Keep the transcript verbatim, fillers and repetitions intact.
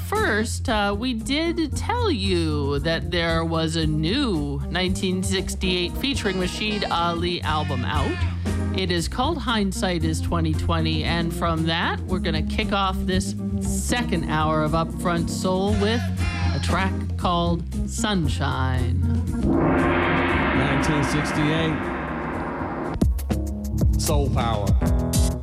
first, uh, we did tell you that there was a new nineteen sixty-eight featuring Rashid Ali album out. It is called Hindsight is twenty twenty, and from that, we're going to kick off this second hour of Upfront Soul with a track called Sunshine. nineteen sixty-eight. Soul Power.